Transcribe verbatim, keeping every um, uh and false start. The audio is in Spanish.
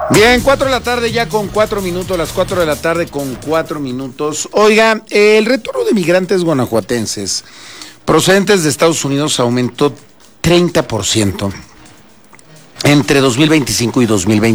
Bien, cuatro de la tarde ya con cuatro minutos, las cuatro de la tarde con cuatro minutos. Oiga, el retorno de migrantes guanajuatenses procedentes de Estados Unidos aumentó treinta por ciento entre dos mil veinticinco y dos mil veinte.